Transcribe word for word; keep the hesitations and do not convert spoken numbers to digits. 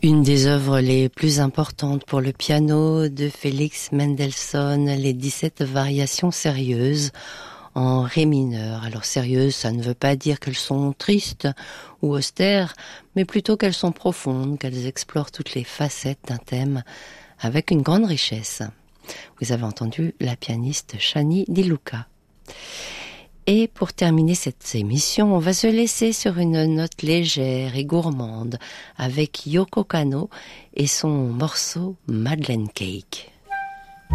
Une des œuvres les plus importantes pour le piano de Félix Mendelssohn, les dix-sept variations sérieuses en ré mineur. Alors sérieuses, ça ne veut pas dire qu'elles sont tristes ou austères, mais plutôt qu'elles sont profondes, qu'elles explorent toutes les facettes d'un thème avec une grande richesse. Vous avez entendu la pianiste Shani Di Luca. Et pour terminer cette émission, on va se laisser sur une note légère et gourmande avec Yoko Kanno et son morceau Madeleine Cake.